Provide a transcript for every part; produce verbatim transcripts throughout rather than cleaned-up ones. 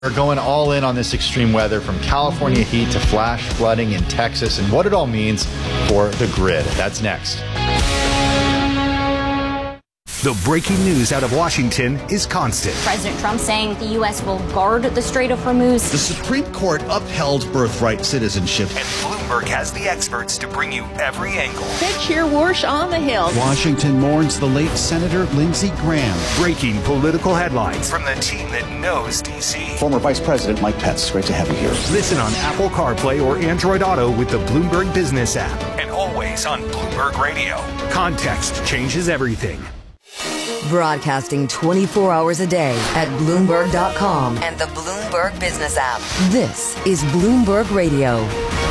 We're going all in on this extreme weather, from California heat to flash flooding in Texas, and what it all means for the grid. That's next. The breaking news out of Washington is constant. President Trump saying the U S will guard the Strait of Hormuz. The Supreme Court upheld birthright citizenship. And Bloomberg has the experts to bring you every angle. Picture Warsh on the Hill. Washington mourns the late Senator Lindsey Graham. Breaking political headlines from the team that knows D C. Former Vice President Mike Pence, great to have you here. Listen on Apple CarPlay or Android Auto with the Bloomberg Business app. And always on Bloomberg Radio. Context changes everything. Broadcasting twenty-four hours a day at Bloomberg dot com and the Bloomberg Business app. This is Bloomberg Radio.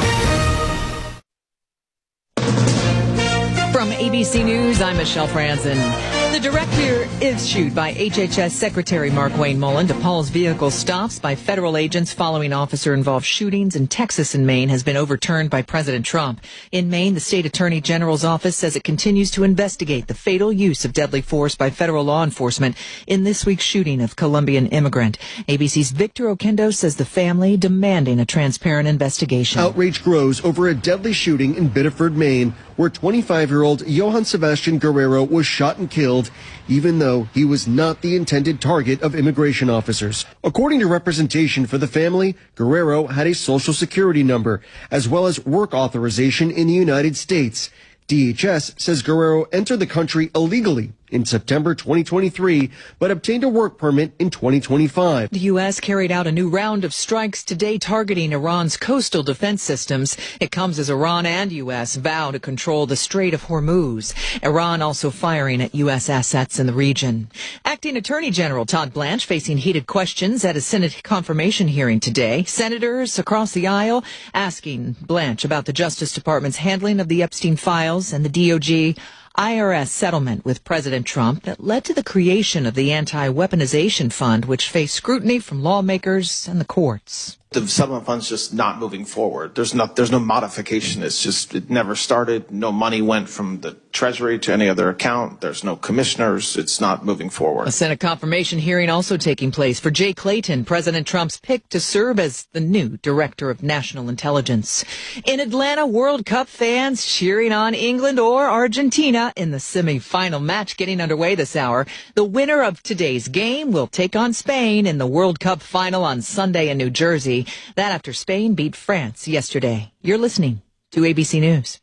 From A B C News, I'm Michelle Franzen. The director issued by H H S Secretary Mark Wayne Mullen to Paul's vehicle stops by federal agents following officer-involved shootings in Texas and Maine has been overturned by President Trump. In Maine, the state attorney general's office says it continues to investigate the fatal use of deadly force by federal law enforcement in this week's shooting of Colombian immigrant. A B C's Victor Oquendo says the family demanding a transparent investigation. Outrage grows over a deadly shooting in Biddeford, Maine, where twenty-five-year-old Johan Sebastian Guerrero was shot and killed, even though he was not the intended target of immigration officers. According to representation for the family, Guerrero had a social security number, as well as work authorization in the United States. D H S says Guerrero entered the country illegally in September twenty twenty-three, but obtained a work permit in twenty twenty-five. The U S carried out a new round of strikes today targeting Iran's coastal defense systems. It comes as Iran and U S vow to control the Strait of Hormuz. Iran also firing at U S assets in the region. Acting Attorney General Todd Blanche facing heated questions at a Senate confirmation hearing today. Senators across the aisle asking Blanche about the Justice Department's handling of the Epstein files and the D O J I R S settlement with President Trump that led to the creation of the Anti-Weaponization Fund, which faced scrutiny from lawmakers and the courts. The settlement fund's just not moving forward. There's not, there's no modification. It's just, it never started. No money went from the Treasury to any other account. There's no commissioners. It's not moving forward. A Senate confirmation hearing also taking place for Jay Clayton, President Trump's pick to serve as the new Director of National Intelligence. In Atlanta, World Cup fans cheering on England or Argentina in the semi-final match getting underway this hour. The winner of today's game will take on Spain in the World Cup final on Sunday in New Jersey. That after Spain beat France yesterday. You're listening to A B C News.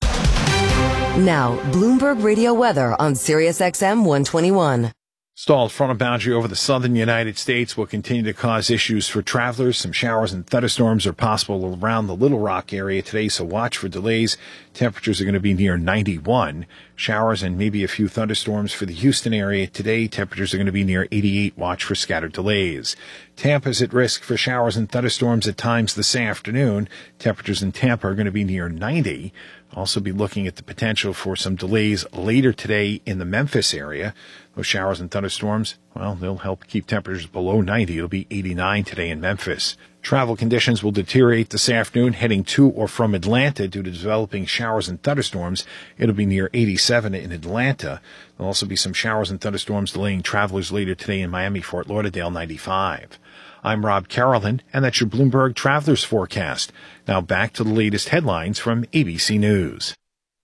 Now, Bloomberg Radio weather on Sirius X M one twenty-one. Stalled frontal boundary over the southern United States will continue to cause issues for travelers. Some showers and thunderstorms are possible around the Little Rock area today, so watch for delays. Temperatures are going to be near ninety-one. Showers and maybe a few thunderstorms for the Houston area today. Temperatures are going to be near eighty-eight. Watch for scattered delays. Tampa's at risk for showers and thunderstorms at times this afternoon. Temperatures in Tampa are going to be near ninety. Also be looking at the potential for some delays later today in the Memphis area. Those showers and thunderstorms, well, they'll help keep temperatures below ninety. It'll be eighty-nine today in Memphis. Travel conditions will deteriorate this afternoon heading to or from Atlanta due to developing showers and thunderstorms. It'll be near eighty-seven in Atlanta. There'll also be some showers and thunderstorms delaying travelers later today in Miami, Fort Lauderdale, ninety-five. I'm Rob Carolyn, and that's your Bloomberg Travelers Forecast. Now back to the latest headlines from A B C News.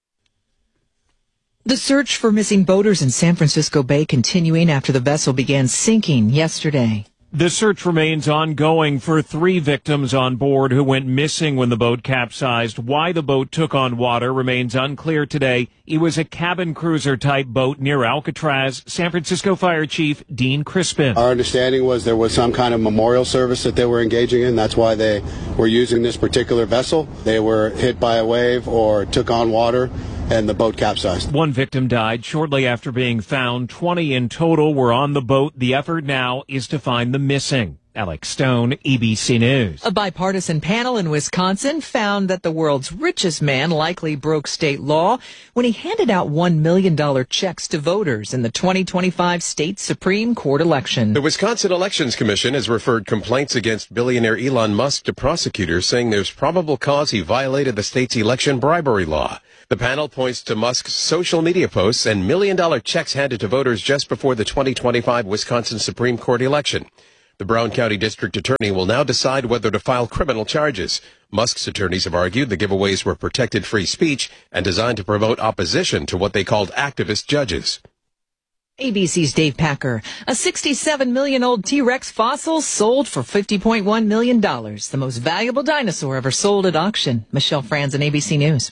The search for missing boaters in San Francisco Bay continuing after the vessel began sinking yesterday. The search remains ongoing for three victims on board who went missing when the boat capsized. Why the boat took on water remains unclear today. It was a cabin cruiser type boat near Alcatraz. San Francisco Fire Chief Dean Crispin. Our understanding was there was some kind of memorial service that they were engaging in. That's why they were using this particular vessel. They were hit by a wave or took on water, and the boat capsized. One victim died shortly after being found. twenty in total were on the boat. The effort now is to find the missing. Alex Stone, A B C News. A bipartisan panel in Wisconsin found that the world's richest man likely broke state law when he handed out one million dollars checks to voters in the twenty twenty-five state Supreme Court election. The Wisconsin Elections Commission has referred complaints against billionaire Elon Musk to prosecutors, saying there's probable cause he violated the state's election bribery law. The panel points to Musk's social media posts and million-dollar checks handed to voters just before the twenty twenty-five Wisconsin Supreme Court election. The Brown County District Attorney will now decide whether to file criminal charges. Musk's attorneys have argued the giveaways were protected free speech and designed to promote opposition to what they called activist judges. A B C's Dave Packer. A sixty-seven million old T-Rex fossil sold for fifty point one million dollars. The most valuable dinosaur ever sold at auction. Michelle Franzen, A B C News.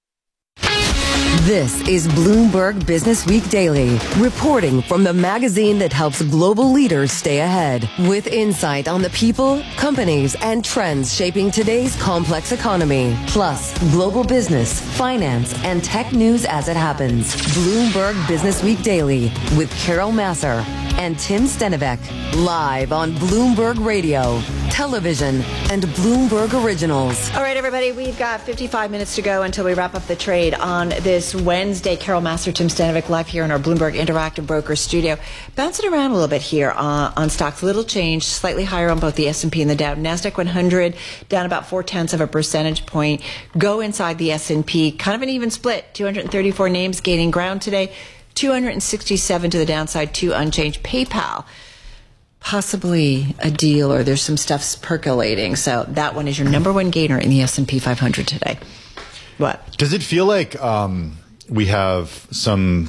This is Bloomberg Business Week Daily, reporting from the magazine that helps global leaders stay ahead, with insight on the people, companies, and trends shaping today's complex economy, plus global business, finance, and tech news as it happens. Bloomberg Business Week Daily with Carol Masser and Tim Stenivek, live on Bloomberg Radio, television, and Bloomberg Originals. All right, everybody, we've got fifty-five minutes to go until we wrap up the trade on this Wednesday. Carol Masser, Tim Stenivek, live here in our Bloomberg Interactive Broker studio. Bouncing around a little bit here on, on stocks. Little change, slightly higher on both the S and P and the Dow. NASDAQ one hundred down about four-tenths of a percentage point. Go inside the S and P. Kind of an even split. two hundred thirty-four names gaining ground today. two hundred sixty-seven to the downside, two unchanged. PayPal, possibly a deal, or there's some stuff percolating. So that one is your number one gainer in the S and P five hundred today. What? Does it feel like um, we have some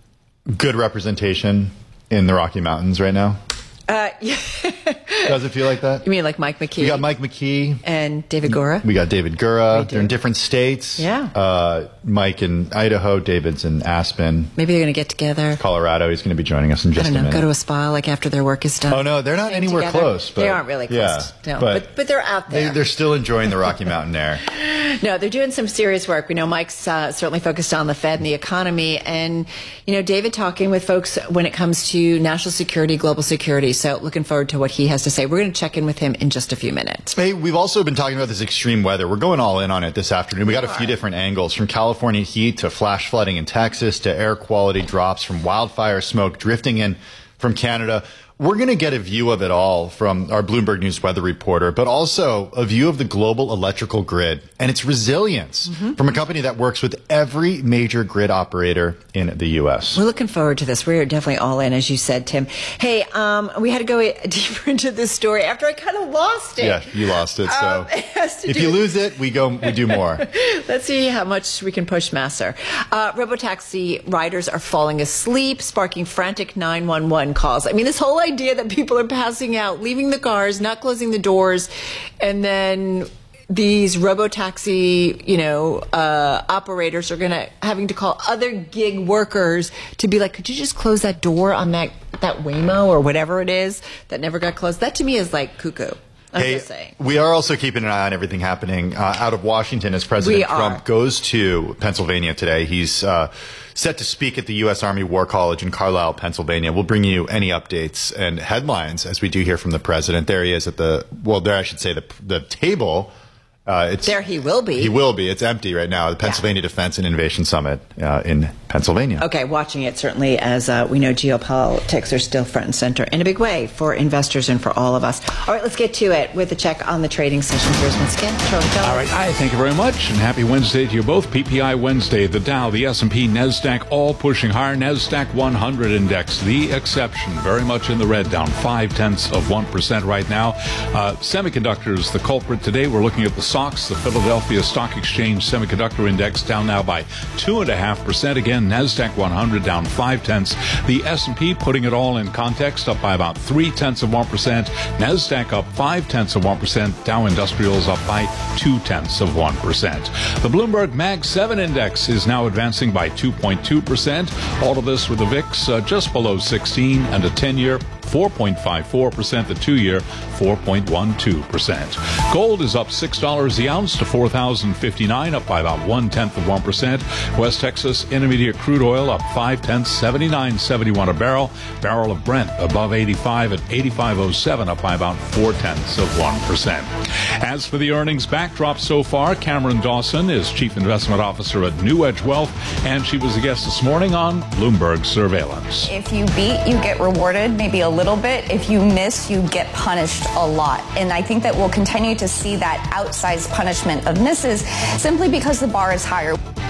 good representation in the Rocky Mountains right now? Uh, yeah. Does it feel like that? You mean like Mike McKee? We got Mike McKee. And David Gura. We got David Gura. They're in different states. Yeah. Uh, Mike in Idaho, David's in Aspen. Maybe they're going to get together. Colorado, he's going to be joining us in just I don't know, a minute. Go to a spa like after their work is done. Oh, no, they're not Stay anywhere together. close. But, they aren't really close. Yeah, no, but, but, but they're out there. They, they're still enjoying the Rocky Mountain air. No, they're doing some serious work. We know Mike's uh, certainly focused on the Fed and the economy. And, you know, David talking with folks when it comes to national security, global security. So looking forward to what he has to say. We're going to check in with him in just a few minutes. Hey, we've also been talking about this extreme weather. We're going all in on it this afternoon. We got a few different angles, from California heat to flash flooding in Texas to air quality drops from wildfire smoke drifting in from Canada. We're going to get a view of it all from our Bloomberg News weather reporter, but also a view of the global electrical grid and its resilience mm-hmm. from a company that works with every major grid operator in the U S. We're looking forward to this. We're definitely all in, as you said, Tim. Hey, um, we had to go deeper into this story after I kind of lost it. Yeah, you lost it. So um, it if you lose it, we go, we do more. Let's see how much we can push Masser. Uh, robotaxi riders are falling asleep, sparking frantic nine one one calls. I mean, this whole idea that people are passing out, leaving the cars, not closing the doors, and then these robotaxi, you know, uh, operators are going to having to call other gig workers to be like, could you just close that door on that, that Waymo or whatever it is that never got closed? That to me is like cuckoo. I'm hey, just saying. We are also keeping an eye on everything happening uh, out of Washington as President Trump goes to Pennsylvania today. He's uh, set to speak at the U S Army War College in Carlisle, Pennsylvania. We'll bring you any updates and headlines as we do hear from the president. There he is at the, well, there I should say the the table. Uh, it's, there he will be. He will be. It's empty right now. The Pennsylvania yeah. Defense and Innovation Summit uh, in Pennsylvania. Okay, watching it certainly as uh, we know geopolitics are still front and center in a big way for investors and for all of us. All right, let's get to it with a check on the trading session. Here's once again, Charlie Keller. All right, hi, thank you very much, and happy Wednesday to you both. P P I Wednesday, the Dow, the S and P, NASDAQ, all pushing higher. NASDAQ one hundred index, the exception, very much in the red, down five-tenths of one percent right now. Uh, semiconductors, the culprit today. We're looking at the S O X, the Philadelphia Stock Exchange Semiconductor Index, down now by two point five percent. Again, NASDAQ one hundred down five-tenths. The S and P, putting it all in context, up by about three-tenths of one percent. NASDAQ up five-tenths of one percent. Dow Industrials up by two-tenths of one percent. The Bloomberg Mag seven Index is now advancing by two point two percent. All of this with the V I X uh, just below sixteen, and a ten-year four point five four percent, the two-year four point one two percent. Gold is up six dollars the ounce to four thousand fifty-nine, up by about one-tenth of one percent. West Texas Intermediate crude oil up five-tenths, seventy-nine seventy-one a barrel. Barrel of Brent above eighty-five at eighty-five oh seven, up by about four-tenths of one percent. As for the earnings backdrop so far, Cameron Dawson is Chief Investment Officer at New Edge Wealth, and she was a guest this morning on Bloomberg Surveillance. If you beat, you get rewarded maybe a little bit. If you miss, you get punished a lot. And I think that we'll continue to see that outsized punishment of misses simply because the bar is higher.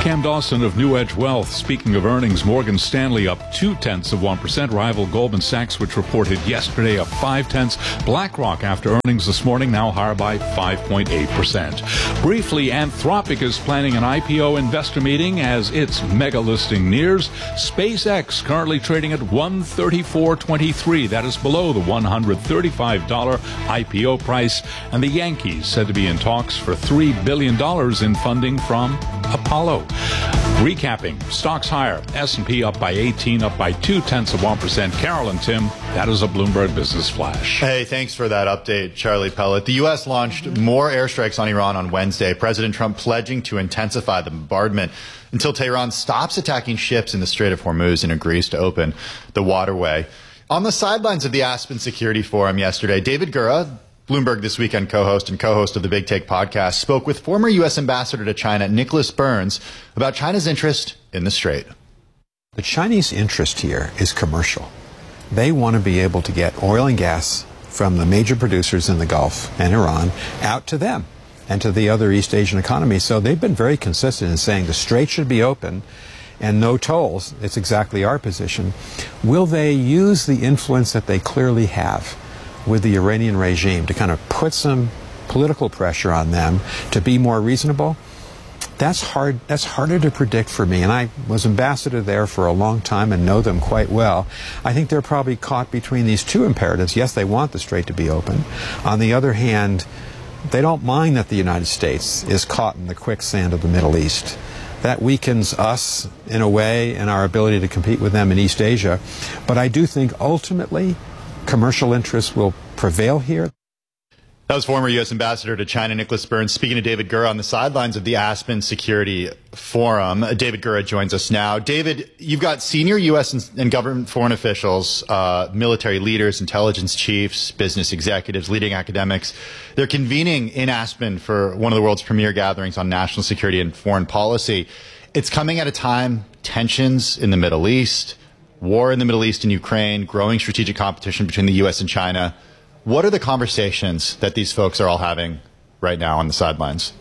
Cam Dawson of New Edge Wealth. Speaking of earnings, Morgan Stanley up two tenths of one percent. Rival Goldman Sachs, which reported yesterday, up five tenths. BlackRock, after earnings this morning, now higher by five point eight percent. Briefly, Anthropic is planning an I P O investor meeting as its mega listing nears. SpaceX currently trading at one thirty-four twenty-three. That is below the one hundred thirty-five dollars I P O price. And the Yankees said to be in talks for three billion dollars in funding from Apollo. Recapping, stocks higher. S and P up by eighteen, up by two tenths of one percent. Carol and Tim, that is a Bloomberg Business Flash. Hey, thanks for that update, Charlie Pellet. The U S launched more airstrikes on Iran on Wednesday. President Trump pledging to intensify the bombardment until Tehran stops attacking ships in the Strait of Hormuz and agrees to open the waterway. On the sidelines of the Aspen Security Forum yesterday, David Gura, Bloomberg This Weekend co-host and co-host of the Big Take podcast, spoke with former U S Ambassador to China, Nicholas Burns, about China's interest in the Strait. The Chinese interest here is commercial. They want to be able to get oil and gas from the major producers in the Gulf and Iran out to them and to the other East Asian economies. So they've been very consistent in saying the Strait should be open and no tolls. It's exactly our position. Will they use the influence that they clearly have with the Iranian regime to kind of put some political pressure on them to be more reasonable? That's hard. That's harder to predict for me. And I was ambassador there for a long time and know them quite well. I think they're probably caught between these two imperatives. Yes, they want the Strait to be open. On the other hand, they don't mind that the United States is caught in the quicksand of the Middle East. That weakens us in a way and our ability to compete with them in East Asia. But I do think ultimately commercial interests will prevail here. That was former U S Ambassador to China, Nicholas Burns, speaking to David Gura on the sidelines of the Aspen Security Forum. David Gura joins us now. David, you've got senior U S and, and government foreign officials, uh, military leaders, intelligence chiefs, business executives, leading academics. They're convening in Aspen for one of the world's premier gatherings on national security and foreign policy. It's coming at a time, tensions in the Middle East, war in the Middle East and Ukraine, growing strategic competition between the U S and China. What are the conversations that these folks are all having right now on the sidelines?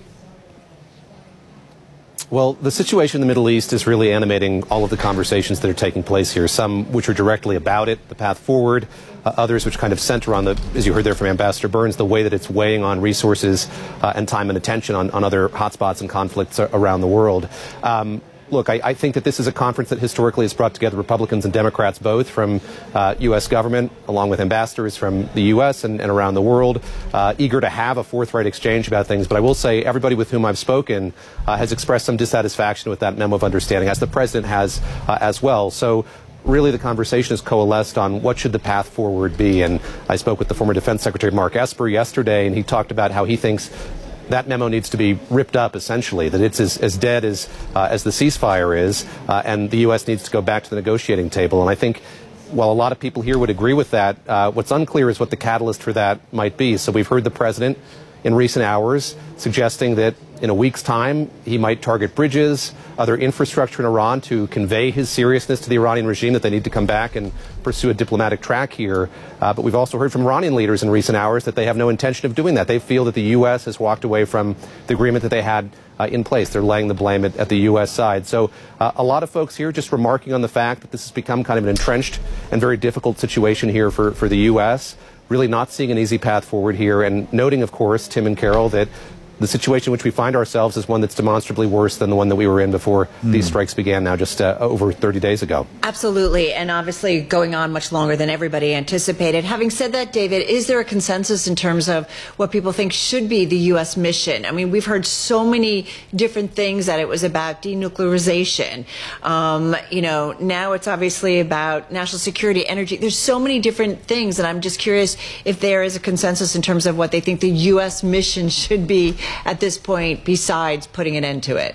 Well, the situation in the Middle East is really animating all of the conversations that are taking place here, some which are directly about it, the path forward, uh, others which kind of center on the, as you heard there from Ambassador Burns, the way that it's weighing on resources uh, and time and attention on, on other hotspots and conflicts around the world. Um, Look, I, I think that this is a conference that historically has brought together Republicans and Democrats both from uh, U S government, along with ambassadors from the U S and, and around the world, uh, eager to have a forthright exchange about things. But I will say everybody with whom I've spoken uh, has expressed some dissatisfaction with that memo of understanding, as the president has uh, as well. So really the conversation has coalesced on what should the path forward be. And I spoke with the former Defense Secretary Mark Esper yesterday, and he talked about how he thinks that memo needs to be ripped up, essentially, that it's as, as dead as, uh, as the ceasefire is, uh, and the U S needs to go back to the negotiating table. And I think while a lot of people here would agree with that, uh, what's unclear is what the catalyst for that might be. So we've heard the president in recent hours suggesting that in a week's time he might target bridges, other infrastructure in Iran to convey his seriousness to the Iranian regime that they need to come back and pursue a diplomatic track here. Uh, but we've also heard from Iranian leaders in recent hours that they have no intention of doing that. They feel that the U S has walked away from the agreement that they had uh, in place. They're laying the blame at, at the U S side. So uh, a lot of folks here just remarking on the fact that this has become kind of an entrenched and very difficult situation here for, for the U S, really not seeing an easy path forward here, and noting, of course, Tim and Carol, that the situation in which we find ourselves is one that's demonstrably worse than the one that we were in before mm. these strikes began now just uh, over thirty days ago. Absolutely, and obviously going on much longer than everybody anticipated. Having said that, David, is there a consensus in terms of what people think should be the U S mission? I mean, we've heard so many different things, that it was about denuclearization. Um, you know, now it's obviously about national security, energy. There's so many different things, and I'm just curious if there is a consensus in terms of what they think the U S mission should be at this point, besides putting an end to it.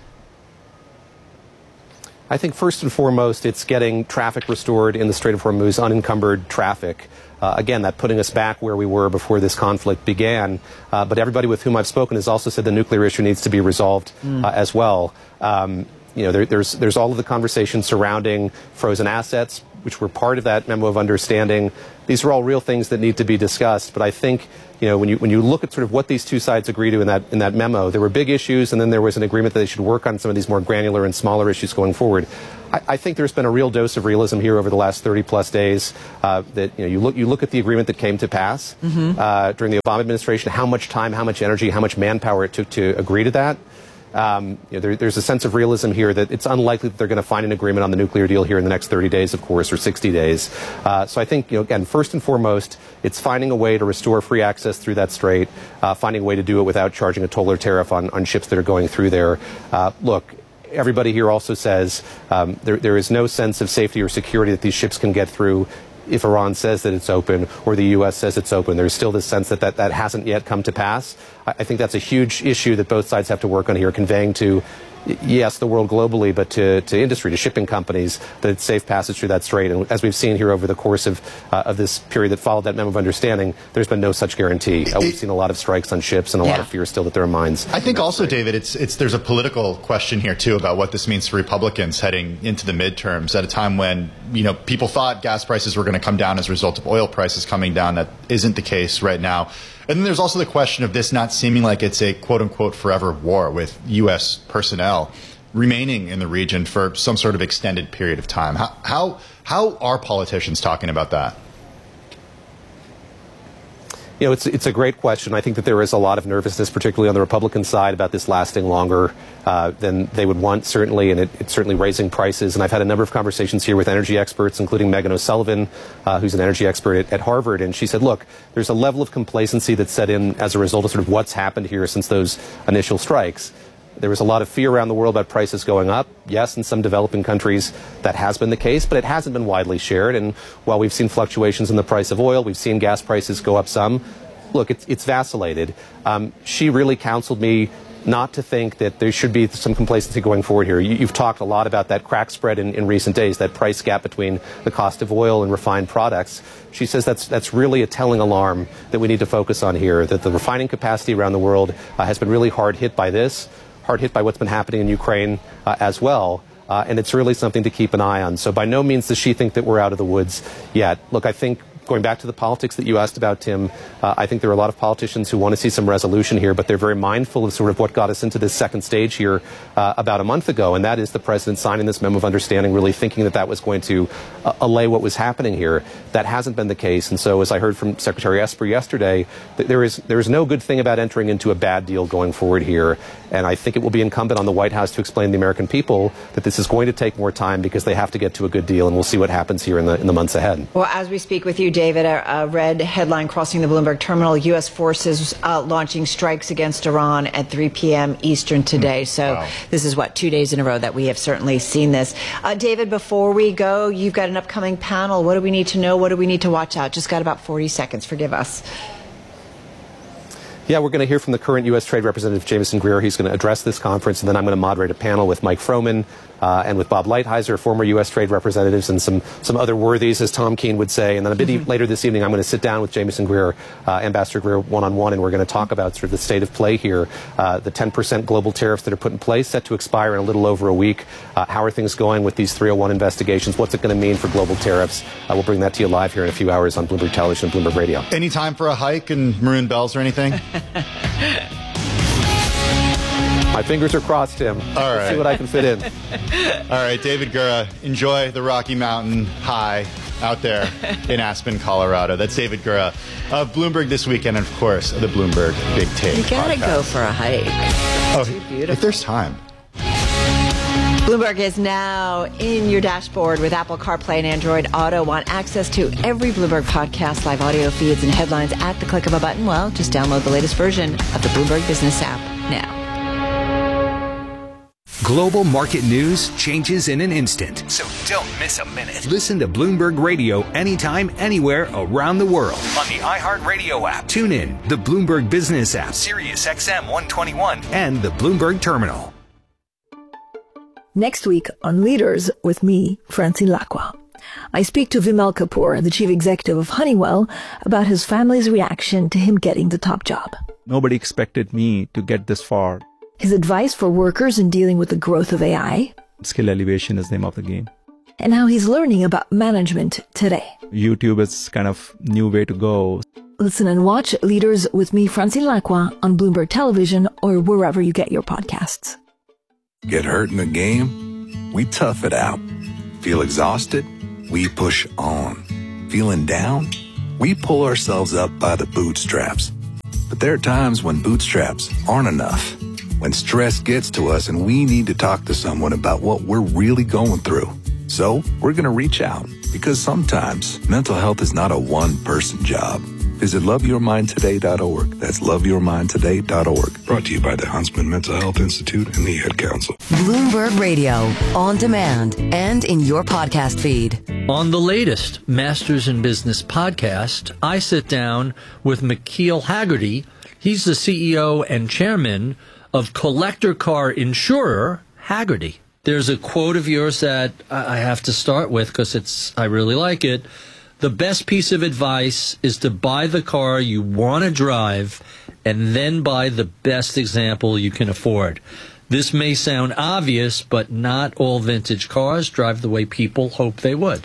I think first and foremost, it's getting traffic restored in the Strait of Hormuz, unencumbered traffic. Uh, again, that putting us back where we were before this conflict began. Uh, but everybody with whom I've spoken has also said the nuclear issue needs to be resolved mm. uh, as well. Um, you know, there, there's there's all of the conversation surrounding frozen assets, which were part of that memo of understanding. These are all real things that need to be discussed. But I think, you know, when you when you look at sort of what these two sides agree to in that in that memo, there were big issues, and then there was an agreement that they should work on some of these more granular and smaller issues going forward. I, I think there's been a real dose of realism here over the last thirty plus days. Uh, that you know, you look you look at the agreement that came to pass mm-hmm. uh, during the Obama administration, how much time, how much energy, how much manpower it took to agree to that. Um, you know, there, there's a sense of realism here that it's unlikely that they're going to find an agreement on the nuclear deal here in the next thirty days, of course, or sixty days. Uh, so I think, you know, again, first and foremost, it's finding a way to restore free access through that strait, uh, finding a way to do it without charging a toll or tariff on, on ships that are going through there. Uh, look, everybody here also says um, there, there is no sense of safety or security that these ships can get through if Iran says that it's open or the U S says it's open. There's still this sense that that, that hasn't yet come to pass. I, I think that's a huge issue that both sides have to work on here, conveying to, yes, the world globally, but to, to industry, to shipping companies, that it's safe passage through that strait. And as we've seen here over the course of uh, of this period that followed that memo of understanding, there's been no such guarantee. Uh, we've seen a lot of strikes on ships and a yeah. lot of fear still that there are mines. I think also, strait. David, it's it's there's a political question here too about what this means for Republicans heading into the midterms at a time when, you know, people thought gas prices were going to come down as a result of oil prices coming down. That isn't the case right now. And then there's also the question of this not seeming like it's a quote-unquote forever war with U S personnel remaining in the region for some sort of extended period of time. How, how, how are politicians talking about that? You know, it's it's a great question. I think that there is a lot of nervousness, particularly on the Republican side, about this lasting longer uh, than they would want, certainly, and it, it's certainly raising prices. And I've had a number of conversations here with energy experts, including Megan O'Sullivan, uh, who's an energy expert at, at Harvard, and she said, look, there's a level of complacency that's set in as a result of sort of what's happened here since those initial strikes. There was a lot of fear around the world about prices going up. Yes, in some developing countries that has been the case, but it hasn't been widely shared. And while we've seen fluctuations in the price of oil, we've seen gas prices go up some. Look, it's, it's vacillated. Um, she really counseled me not to think that there should be some complacency going forward here. You, you've talked a lot about that crack spread in, in recent days, that price gap between the cost of oil and refined products. She says that's that's really a telling alarm that we need to focus on here, that the refining capacity around the world uh, has been really hard hit by this. hard hit by what's been happening in Ukraine uh, as well. Uh, and it's really something to keep an eye on. So by no means does she think that we're out of the woods yet. Look, I think going back to the politics that you asked about, Tim, uh, I think there are a lot of politicians who want to see some resolution here, but they're very mindful of sort of what got us into this second stage here uh, about a month ago, and that is the president signing this memo of understanding, really thinking that that was going to uh, allay what was happening here. That hasn't been the case, and so as I heard from Secretary Esper yesterday, th- there is there is no good thing about entering into a bad deal going forward here, and I think it will be incumbent on the White House to explain to the American people that this is going to take more time because they have to get to a good deal, and we'll see what happens here in the in the months ahead. Well, as we speak with you, David, a, a red headline crossing the Bloomberg terminal, U S forces uh, launching strikes against Iran at three p.m. Eastern today. So wow. This is, what, two days in a row that we have certainly seen this. Uh, David, before we go, you've got an upcoming panel. What do we need to know? What do we need to watch out? Just got about forty seconds. Forgive us. Yeah, we're going to hear from the current U S Trade Representative, Jameson Greer. He's going to address this conference, and then I'm going to moderate a panel with Mike Froman uh, and with Bob Lighthizer, former U S Trade Representatives, and some, some other worthies, as Tom Keene would say. And then a bit mm-hmm. later this evening, I'm going to sit down with Jameson Greer, uh, Ambassador Greer, one-on-one, and we're going to talk about sort of the state of play here, uh, the ten percent global tariffs that are put in place, set to expire in a little over a week. Uh, how are things going with these three oh one investigations? What's it going to mean for global tariffs? Uh, we'll bring that to you live here in a few hours on Bloomberg Television and Bloomberg Radio. Any time for a hike and maroon bells or anything? My fingers are crossed, Tim. All right. Let's see what I can fit in. All right, David Gura, enjoy the Rocky Mountain High out there in Aspen, Colorado. That's David Gura of Bloomberg This Weekend, and of course, the Bloomberg Big Take You gotta podcast. go for a hike. Oh, too beautiful. If there's time. Bloomberg is now in your dashboard with Apple CarPlay and Android Auto. Want access to every Bloomberg podcast, live audio feeds, and headlines at the click of a button? Well, just download the latest version of the Bloomberg Business app now. Global market news changes in an instant, so don't miss a minute. Listen to Bloomberg Radio anytime, anywhere around the world on the iHeartRadio app. Tune in, the Bloomberg Business app, Sirius X M one twenty-one, and the Bloomberg Terminal. Next week on Leaders with me, Francine Lacqua. I speak to Vimal Kapoor, the chief executive of Honeywell, about his family's reaction to him getting the top job. Nobody expected me to get this far. His advice for workers in dealing with the growth of A I. Skill elevation is the name of the game. and how he's learning about management today. YouTube is kind of new way to go. Listen and watch Leaders with me, Francine Lacqua, on Bloomberg Television or wherever you get your podcasts. Get hurt in the game? We tough it out. Feel exhausted? We push on. Feeling down? We pull ourselves up by the bootstraps. But there are times when bootstraps aren't enough. When stress gets to us and we need to talk to someone about what we're really going through. So we're going to reach out, because sometimes mental health is not a one-person job. Visit love your mind today dot org. That's love your mind today dot org. Brought to you by the Huntsman Mental Health Institute and the Ad Council. Bloomberg Radio, on demand and in your podcast feed. On the latest Masters in Business podcast, I sit down with McKeel Hagerty. He's the C E O and chairman of collector car insurer Hagerty. There's a quote of yours that I have to start with because it's I really like it. The best piece of advice is to buy the car you want to drive and then buy the best example you can afford. This may sound obvious, but not all vintage cars drive the way people hope they would.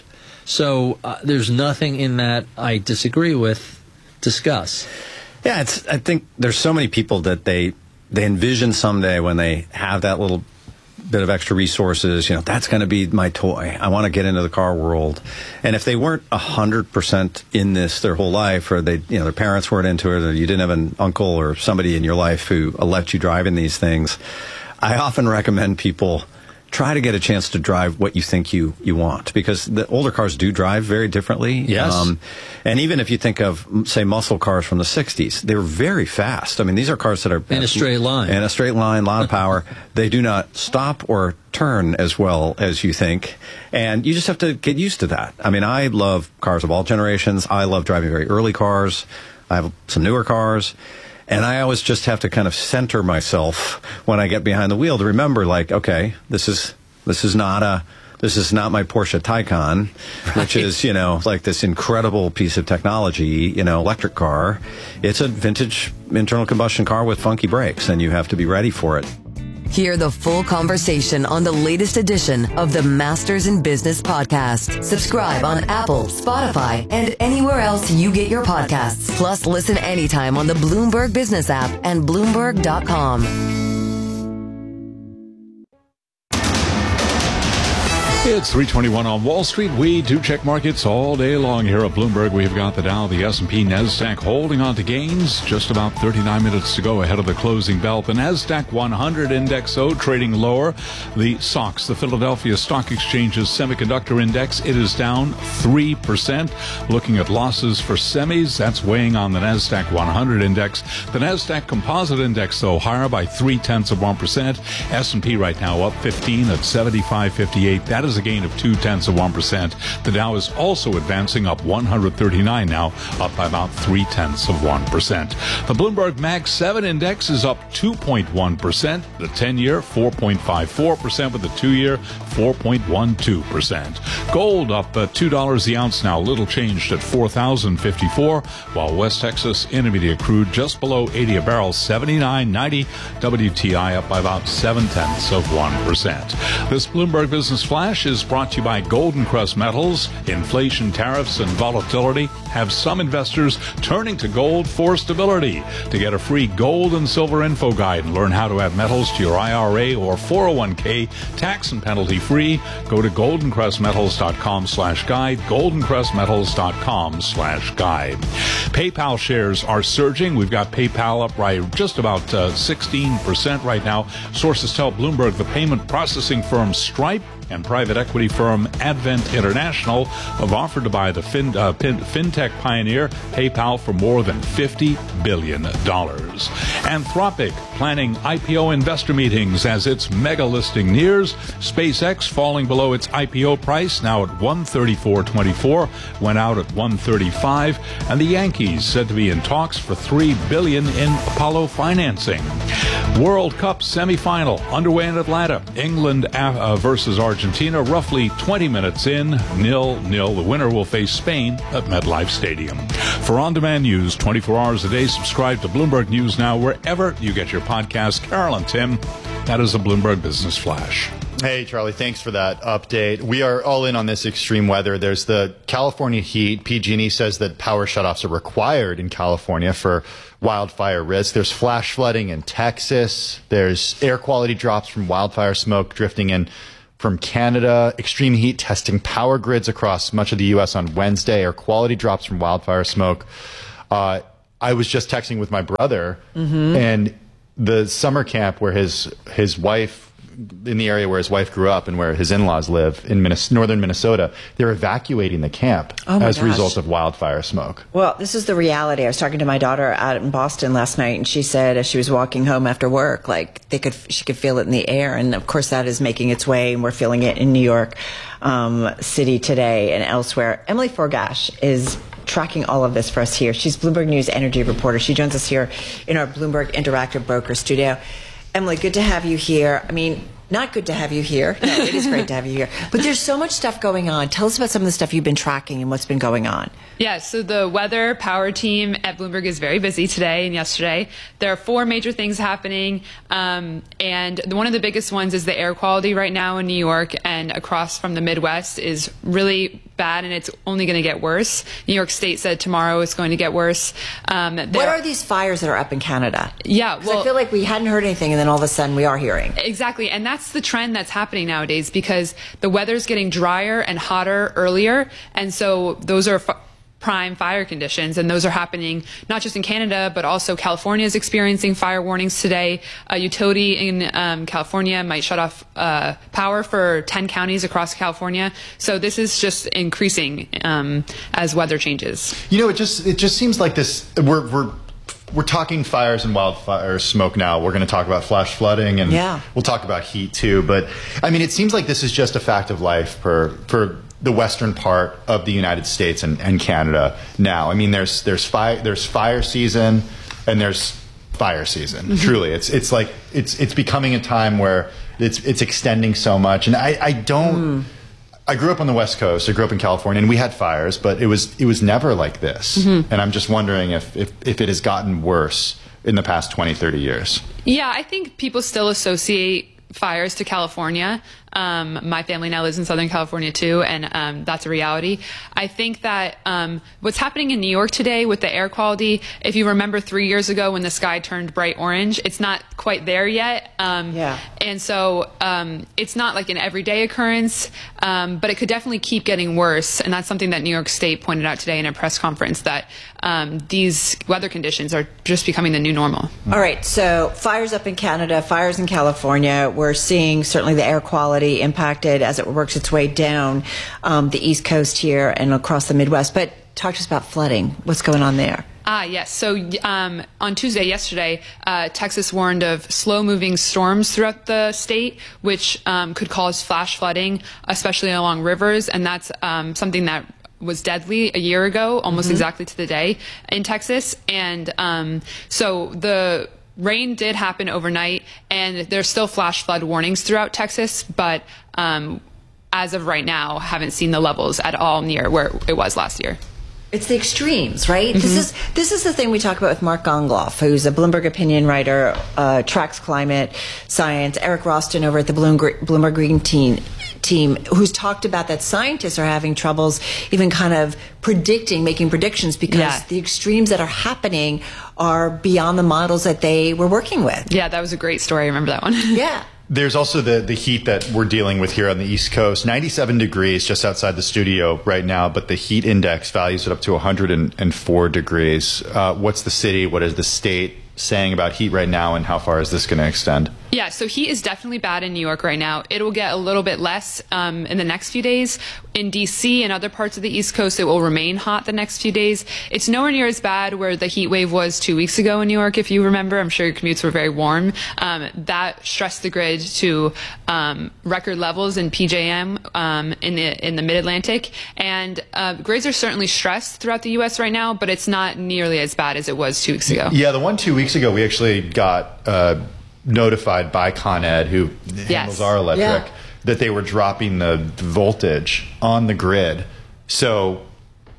So uh, there's nothing in that I disagree with. Discuss. Yeah, it's. I think there's so many people that they they envision someday when they have that little bit of extra resources, you know, that's going to be my toy. I want to get into the car world. And if they weren't one hundred percent in this their whole life, or they, you know, their parents weren't into it, or you didn't have an uncle or somebody in your life who let you drive in these things, I often recommend people try to get a chance to drive what you think you, you want, because the older cars do drive very differently. Yes. Um, and even if you think of, say, muscle cars from the sixties, they were very fast. I mean, these are cars that are... In a straight line. In a straight line, a lot of power. They do not stop or turn as well as you think. And you just have to get used to that. I mean, I love cars of all generations. I love driving very early cars. I have some newer cars. And I always just have to kind of center myself when I get behind the wheel to remember, like, okay, this is this is not a this is not my Porsche Taycan, right, which is, you know, like this incredible piece of technology, you know, electric car. It's a vintage internal combustion car with funky brakes, and you have to be ready for it. Hear the full conversation on the latest edition of the Masters in Business podcast. Subscribe on Apple, Spotify, and anywhere else you get your podcasts. Plus, listen anytime on the Bloomberg Business app and Bloomberg dot com. It's three twenty-one on Wall Street. We do check markets all day long here at Bloomberg. We've got the Dow, the S and P, NASDAQ holding on to gains. Just about thirty-nine minutes to go ahead of the closing bell. The NASDAQ one hundred index, though, trading lower. The S O X, the Philadelphia Stock Exchange's Semiconductor Index, it is down three percent. Looking at losses for semis, that's weighing on the NASDAQ one hundred index. The NASDAQ Composite Index, though, higher by three-tenths of one percent. S and P right now up fifteen at seventy-five fifty-eight. That is a gain of two-tenths of one percent. The Dow is also advancing up one hundred thirty-nine now, up by about three-tenths of one percent. The Bloomberg Mag seven Index is up two point one percent. The ten-year, four point five four percent, with the two-year, four point one two percent. Gold up uh, two dollars the ounce now, little changed at four thousand fifty-four, while West Texas Intermediate crude just below eighty a barrel, seventy-nine ninety. W T I up by about seven-tenths of one percent. This Bloomberg Business Flash is brought to you by Golden Crest Metals. Inflation, tariffs, and volatility have some investors turning to gold for stability. To get a free gold and silver info guide and learn how to add metals to your I R A or four oh one k tax and penalty free, go to golden crest metals dot com slash guide, golden crest metals dot com slash guide. PayPal shares are surging. We've got PayPal up by just about uh, sixteen percent right now. Sources tell Bloomberg the payment processing firm Stripe and private equity firm Advent International have offered to buy the fin, uh, fin, fintech pioneer PayPal for more than fifty billion dollars. Anthropic planning I P O investor meetings as its mega listing nears. SpaceX falling below its I P O price, now at one thirty-four twenty-four, went out at one thirty-five, and the Yankees said to be in talks for three billion dollars in Apollo financing. World Cup semifinal underway in Atlanta. England uh, versus Argentina, roughly twenty minutes in, nil nil. The winner will face Spain at MetLife Stadium. For on-demand news twenty-four hours a day, subscribe to Bloomberg News Now wherever you get your podcasts. Carol and Tim, that is a Bloomberg Business Flash. Hey, Charlie, thanks for that update. We are all in on this extreme weather. There's the California heat. P G and E says that power shutoffs are required in California for wildfire risk. There's flash flooding in Texas. There's air quality drops from wildfire smoke drifting in from Canada. Extreme heat testing power grids across much of the U S on Wednesday. Air quality drops from wildfire smoke. Uh, I was just texting with my brother, mm-hmm. and the summer camp where his his wife, in the area where his wife grew up and where his in-laws live in Minnesota, northern Minnesota, they're evacuating the camp oh as a gosh. result of wildfire smoke. Well, this is the reality. I was talking to my daughter out in Boston last night, and she said as she was walking home after work, like they could, she could feel it in the air, and of course that is making its way, and we're feeling it in New York um, City today and elsewhere. Emily Forgash is tracking all of this for us here. She's Bloomberg News energy reporter. She joins us here in our Bloomberg Interactive Broker studio. Emily, good to have you here. I mean, not good to have you here. No, it is great to have you here. But there's so much stuff going on. Tell us about some of the stuff you've been tracking and what's been going on. Yeah, so the weather power team at Bloomberg is very busy today and yesterday. There are four major things happening, um, and the, one of the biggest ones is the air quality right now in New York and across from the Midwest is really bad, and it's only going to get worse. New York State said tomorrow it's going to get worse. Um, what are these fires that are up in Canada? Yeah, well, I feel like we hadn't heard anything, and then all of a sudden we are hearing. Exactly, and that's the trend that's happening nowadays because the weather's getting drier and hotter earlier, and so those are f- prime fire conditions, and those are happening not just in Canada, but also California is experiencing fire warnings today. A utility in um, California might shut off uh, power for ten counties across California. So this is just increasing um, as weather changes. You know, it just it just seems like this. We're we're we're talking fires and wildfire smoke now. We're going to talk about flash flooding, and yeah. we'll talk about heat too. But I mean, it seems like this is just a fact of life for for. the western part of the United States and, and Canada now. I mean, there's there's fire there's fire season and there's fire season. Mm-hmm. Truly, it's it's like it's it's becoming a time where it's it's extending so much. And I I don't. Mm. I grew up on the West Coast. I grew up in California, and we had fires, but it was it was never like this. Mm-hmm. And I'm just wondering if, if if it has gotten worse in the past twenty, thirty years. Yeah, I think people still associate fires to California. Um, my family now lives in Southern California too, and um, that's a reality. I think that um, what's happening in New York today with the air quality, if you remember three years ago when the sky turned bright orange, it's not quite there yet. Um, yeah. And so um, it's not like an everyday occurrence, um, but it could definitely keep getting worse. And that's something that New York State pointed out today in a press conference, that um, these weather conditions are just becoming the new normal. All right. So fires up in Canada, fires in California. We're seeing certainly the air quality impacted as it works its way down um, the East Coast here and across the Midwest. But talk to us about flooding. What's going on there? Ah, yes. So um, on Tuesday, yesterday, uh, Texas warned of slow-moving storms throughout the state, which um, could cause flash flooding, especially along rivers. And that's um, something that was deadly a year ago, almost mm-hmm. exactly to the day in Texas. And um, so the rain did happen overnight, and there's still flash flood warnings throughout Texas, but um, as of right now, haven't seen the levels at all near where it was last year. It's the extremes, right? Mm-hmm. This is this is the thing we talk about with Mark Gongloff, who's a Bloomberg opinion writer, uh, tracks climate science. Eric Roston over at the Bloomberg, Bloomberg Green team, team, who's talked about that scientists are having troubles even kind of predicting, making predictions because yeah. the extremes that are happening are beyond the models that they were working with. Yeah, that was a great story. I remember that one. Yeah. There's also the, the heat that we're dealing with here on the East Coast. ninety-seven degrees just outside the studio right now, but the heat index values it up to one hundred four degrees. Uh, what's the city? What is the state saying about heat right now, and how far is this going to extend? Yeah, so heat is definitely bad in New York right now. It will get a little bit less um, in the next few days. In D C and other parts of the East Coast, it will remain hot the next few days. It's nowhere near as bad where the heat wave was two weeks ago in New York, if you remember. I'm sure your commutes were very warm. Um, that stressed the grid to um, record levels in P J M um, in the in the Mid-Atlantic. And uh, grids are certainly stressed throughout the U S right now, but it's not nearly as bad as it was two weeks ago. Yeah, the one two weeks ago, we actually got uh, notified by Con Ed, who yes. handles our electric, Yeah. that they were dropping the voltage on the grid. So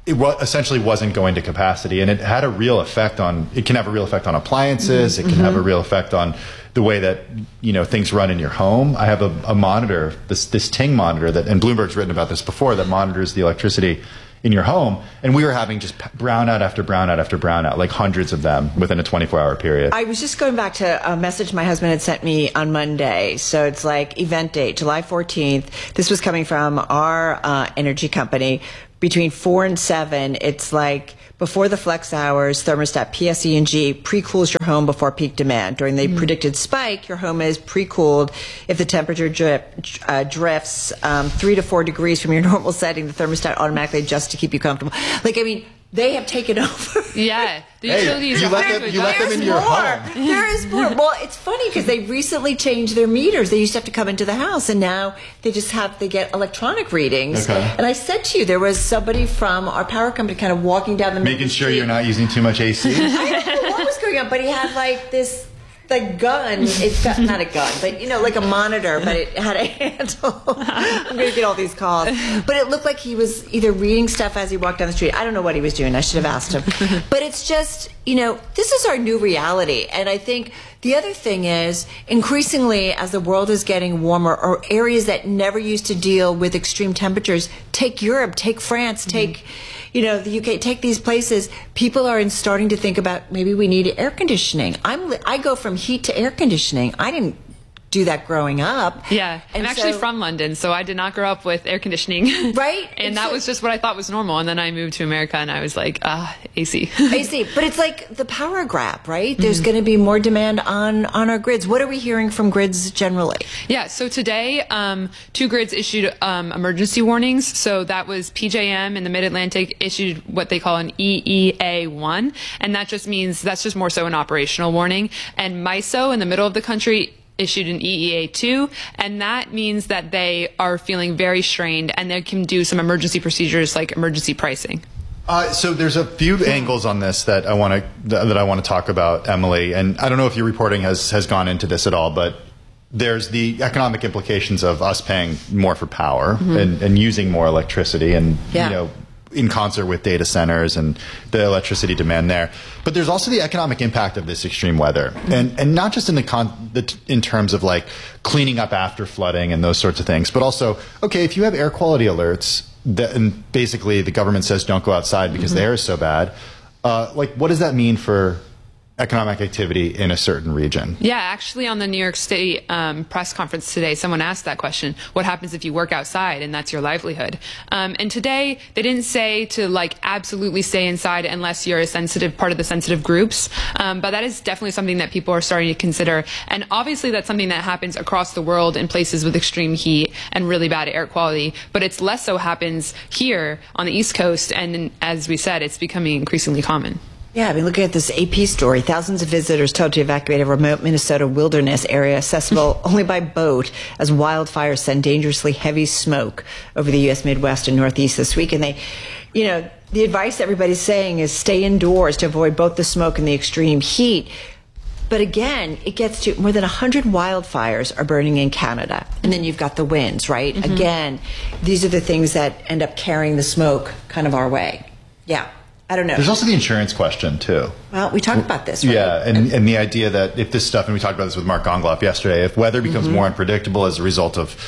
it wa- essentially wasn't going to capacity, and it had a real effect on, it can have a real effect on appliances, mm-hmm. it can mm-hmm. have a real effect on the way that, you know, things run in your home. I have a, a monitor, this this Ting monitor, that, and Bloomberg's written about this before, that monitors the electricity in your home, and we were having just brownout after brownout after brownout, like hundreds of them within a twenty-four hour period. I was just going back to a message my husband had sent me on Monday. So it's like event date, July fourteenth. This was coming from our uh, energy company. Between four and seven, it's like before the flex hours, thermostat P S E and G pre-cools your home before peak demand. During the mm-hmm. predicted spike, your home is pre-cooled. If the temperature drip, uh, drifts um, three to four degrees from your normal setting, the thermostat automatically adjusts to keep you comfortable. Like, I mean, they have taken over. Yeah. The hey, utilities you are let them, you let them in your more. home. There is more. Well, it's funny because they recently changed their meters. They used to have to come into the house, and now they just have, they get electronic readings. Okay. And I said to you, there was somebody from our power company kind of walking down the middle Making of the sure street. you're not using too much A C. I don't know what was going on, but he had like this, like gun. It's got, not a gun, but you know, like a monitor, but it had a handle. I'm going to get all these calls. But it looked like he was either reading stuff as he walked down the street. I don't know what he was doing. I should have asked him. But it's just, you know, this is our new reality. And I think the other thing is, increasingly, as the world is getting warmer, or areas that never used to deal with extreme temperatures, take Europe, take France, take, mm-hmm. you know, the U K, take these places, people are in starting to think about maybe we need air conditioning. I'm, I go from heat to air conditioning. I didn't do that growing up. Yeah. And I'm actually so, from London, so I did not grow up with air conditioning. Right? And it's that like, was just what I thought was normal. And then I moved to America and I was like, ah, A C. A C. But it's like the power grab, right? There's mm-hmm. going to be more demand on, on our grids. What are we hearing from grids generally? Yeah. So today, um, two grids issued um, emergency warnings. So that was P J M in the Mid-Atlantic issued what they call an E E A one. And that just means that's just more so an operational warning. And MISO in the middle of the country issued an E E A two, and that means that they are feeling very strained and they can do some emergency procedures like emergency pricing. Uh, so there's a few angles on this that I want to that I want to talk about, Emily, and I don't know if your reporting has has gone into this at all, but there's the economic implications of us paying more for power mm-hmm. and, and using more electricity, and yeah. you know, in concert with data centers and the electricity demand there. But there's also the economic impact of this extreme weather, and and not just in the, con- the t- in terms of like cleaning up after flooding and those sorts of things, but also, okay, if you have air quality alerts that, and basically the government says don't go outside because mm-hmm. the air is so bad, uh, like what does that mean for economic activity in a certain region? Yeah, actually on the New York State um, press conference today, someone asked that question, what happens if you work outside and that's your livelihood? Um, and today they didn't say to like absolutely stay inside unless you're a sensitive part of the sensitive groups. Um, but that is definitely something that people are starting to consider. And obviously that's something that happens across the world in places with extreme heat and really bad air quality. But it's less so happens here on the East Coast. And as we said, it's becoming increasingly common. Yeah, I mean, looking at this A P story, thousands of visitors told to evacuate a remote Minnesota wilderness area accessible only by boat as wildfires send dangerously heavy smoke over the U S Midwest and Northeast this week. And they, you know, the advice everybody's saying is stay indoors to avoid both the smoke and the extreme heat. But again, it gets to more than one hundred wildfires are burning in Canada. And then you've got the winds, right? Mm-hmm. Again, these are the things that end up carrying the smoke kind of our way. Yeah. I don't know. There's also the insurance question, too. Well, we talked about this, right? Yeah, and, and the idea that if this stuff, and we talked about this with Mark Gongloff yesterday, if weather becomes mm-hmm. more unpredictable as a result of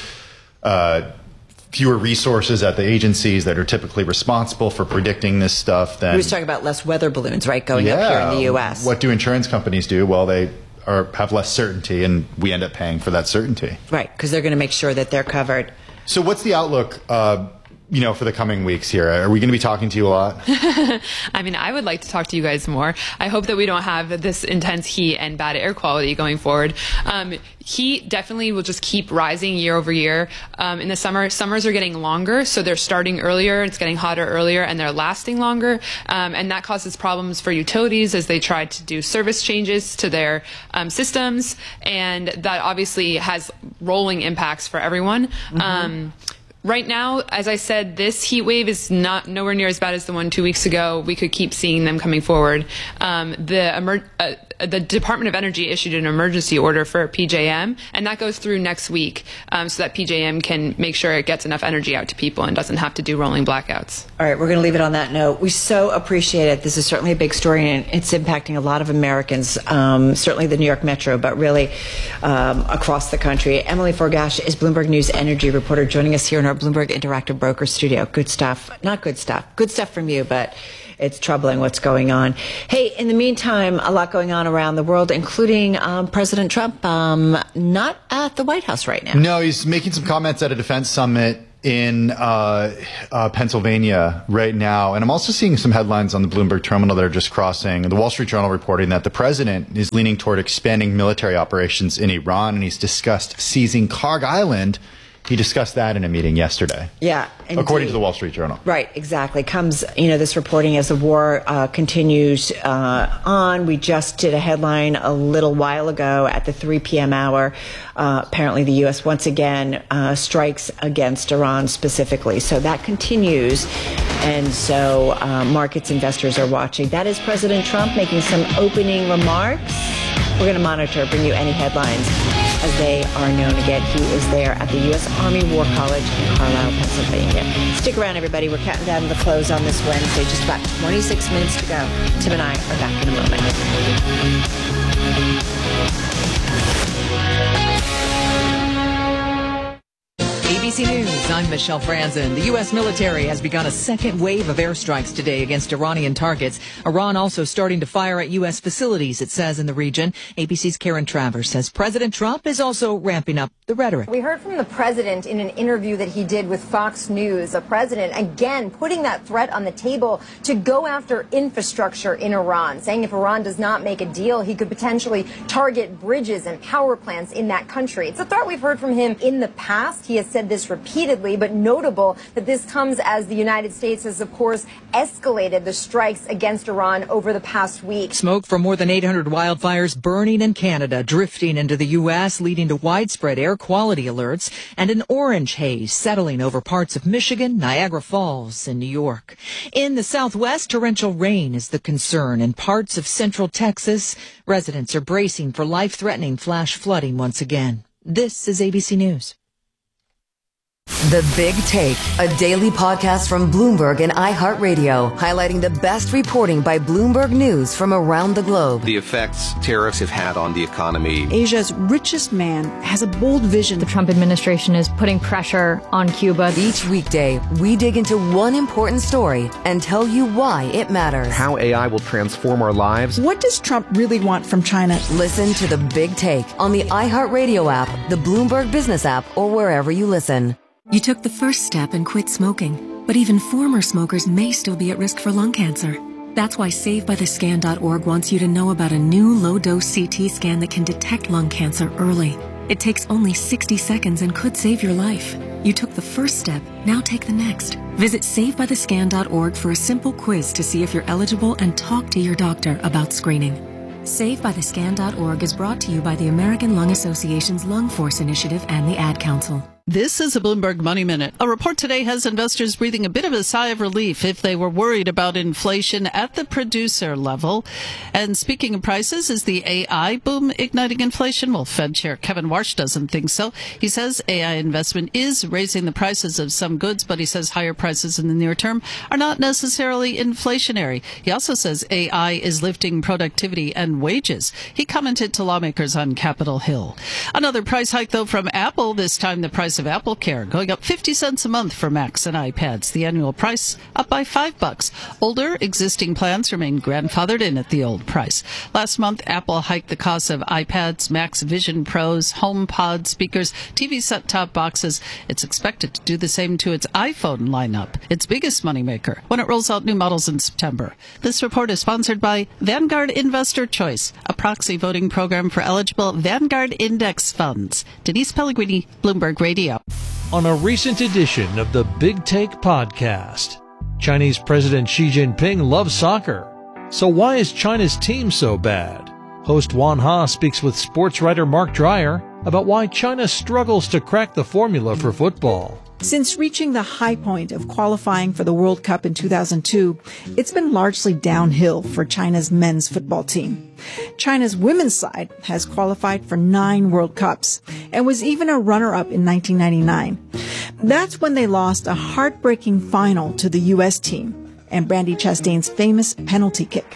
uh, fewer resources at the agencies that are typically responsible for predicting this stuff, then... We was talking about less weather balloons, right, going yeah, up here in the U S. What do insurance companies do? Well, they are, have less certainty, and we end up paying for that certainty. Right, because they're going to make sure that they're covered. So what's the outlook... Uh, you know, for the coming weeks here? Are we going to be talking to you a lot? I mean, I would like to talk to you guys more. I hope that we don't have this intense heat and bad air quality going forward. Um, heat definitely will just keep rising year over year. Um, in the summer, summers are getting longer, so they're starting earlier, it's getting hotter earlier, and they're lasting longer. Um, and that causes problems for utilities as they try to do service changes to their um, systems. And that obviously has rolling impacts for everyone. Mm-hmm. Um, Right now, as I said, this heat wave is not nowhere near as bad as the one two weeks ago. We could keep seeing them coming forward. Um, the emer- uh, the Department of Energy issued an emergency order for P J M, and that goes through next week, um, so that P J M can make sure it gets enough energy out to people and doesn't have to do rolling blackouts. All right, we're going to leave it on that note. We so appreciate it. This is certainly a big story, and it's impacting a lot of Americans, um, certainly the New York Metro, but really um, across the country. Emily Forgash is Bloomberg News energy reporter, joining us here in our Bloomberg Interactive Broker Studio. Good stuff. Not good stuff. Good stuff from you, but it's troubling what's going on. Hey, in the meantime, a lot going on around the world, including um, President Trump um, not at the White House right now. No, he's making some comments at a defense summit in uh, uh, Pennsylvania right now. And I'm also seeing some headlines on the Bloomberg terminal that are just crossing. The Wall Street Journal reporting that the president is leaning toward expanding military operations in Iran, and he's discussed seizing Karg Island. He discussed that in a meeting yesterday. Yeah. Indeed. According to the Wall Street Journal. Right, exactly. Comes, you know, this reporting as the war uh, continues uh, on. We just did a headline a little while ago at the three p.m. hour. Uh, apparently the U S once again uh, strikes against Iran specifically. So that continues. And so uh, markets, investors are watching. That is President Trump making some opening remarks. We're going to monitor, bring you any headlines as they are known again. He is there at the U S Army War College in Carlisle, Pennsylvania. Stick around, everybody. We're counting down to the close on this Wednesday. Just about twenty-six minutes to go. Tim and I are back in a moment. A B C News, I'm Michelle Franzen. The U S military has begun a second wave of airstrikes today against Iranian targets. Iran also starting to fire at U S facilities, it says, in the region. A B C's Karen Travers says President Trump is also ramping up the rhetoric. We heard from the president in an interview that he did with Fox News. The president, again, putting that threat on the table to go after infrastructure in Iran, saying if Iran does not make a deal, he could potentially target bridges and power plants in that country. It's a threat we've heard from him in the past. He has said this repeatedly, but notable that this comes as the United States has, of course, escalated the strikes against Iran over the past week. Smoke from more than eight hundred wildfires burning in Canada, drifting into the U S, leading to widespread air quality alerts, and an orange haze settling over parts of Michigan, Niagara Falls, and New York. In the Southwest, torrential rain is the concern. In parts of central Texas, residents are bracing for life-threatening flash flooding once again. This is A B C News. The Big Take, a daily podcast from Bloomberg and iHeartRadio, highlighting the best reporting by Bloomberg News from around the globe. The effects tariffs have had on the economy. Asia's richest man has a bold vision. The Trump administration is putting pressure on Cuba. Each weekday, we dig into one important story and tell you why it matters. How A I will transform our lives. What does Trump really want from China? Listen to The Big Take on the iHeartRadio app, the Bloomberg Business app, or wherever you listen. You took the first step and quit smoking, but even former smokers may still be at risk for lung cancer. That's why Save By The Scan dot org wants you to know about a new low-dose C T scan that can detect lung cancer early. It takes only sixty seconds and could save your life. You took the first step, now take the next. Visit Save By The Scan dot org for a simple quiz to see if you're eligible and talk to your doctor about screening. Save By The Scan dot org is brought to you by the American Lung Association's Lung Force Initiative and the Ad Council. This is a Bloomberg Money Minute. A report today has investors breathing a bit of a sigh of relief if they were worried about inflation at the producer level. And speaking of prices, is the A I boom igniting inflation? Well, Fed Chair Kevin Warsh doesn't think so. He says A I investment is raising the prices of some goods, but he says higher prices in the near term are not necessarily inflationary. He also says A I is lifting productivity and wages. He commented to lawmakers on Capitol Hill. Another price hike, though, from Apple, this time the price of Apple Care going up fifty cents a month for Macs and iPads. The annual price up by five bucks. Older existing plans remain grandfathered in at the old price. Last month, Apple hiked the cost of iPads, Macs, Vision Pros, HomePod, speakers, T V set-top boxes. It's expected to do the same to its iPhone lineup, its biggest moneymaker, when it rolls out new models in September. This report is sponsored by Vanguard Investor Choice, a proxy voting program for eligible Vanguard Index funds. Denise Pellegrini, Bloomberg Radio. On a recent edition of the Big Take podcast, Chinese President Xi Jinping loves soccer. So why is China's team so bad? Host Wan Ha speaks with sports writer Mark Dreyer about why China struggles to crack the formula for football. Since reaching the high point of qualifying for the World Cup in two thousand two, it's been largely downhill for China's men's football team. China's women's side has qualified for nine World Cups and was even a runner-up in nineteen ninety-nine. That's when they lost a heartbreaking final to the U S team and Brandi Chastain's famous penalty kick.